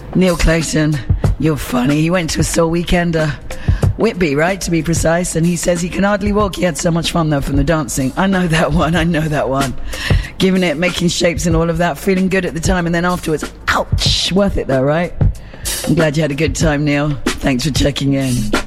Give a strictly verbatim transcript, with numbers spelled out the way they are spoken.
Neil Clayton, you're funny. He went to a soul weekender. Whitby, right, to be precise, and he says he can hardly walk. He had so much fun, though, from the dancing. I know that one, I know that one. Giving it, making shapes and all of that, feeling good at the time, and then afterwards, ouch! Worth it, though, right? I'm glad you had a good time, Neil. Thanks for checking in.